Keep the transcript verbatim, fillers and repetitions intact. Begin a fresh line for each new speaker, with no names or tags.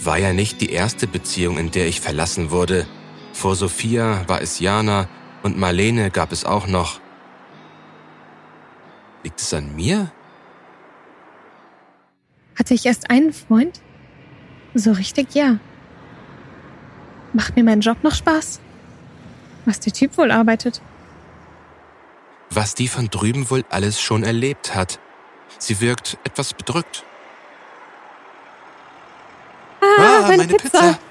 War ja nicht die erste Beziehung, in der ich verlassen wurde. Vor Sophia war es Jana und Marlene gab es auch noch. Liegt es an mir?
Hatte ich erst einen Freund? So richtig ja. Macht mir mein Job noch Spaß? Was der Typ wohl arbeitet?
Was die von drüben wohl alles schon erlebt hat. Sie wirkt etwas bedrückt.
Ah,
Ah,
meine,
meine
Pizza.
Pizza.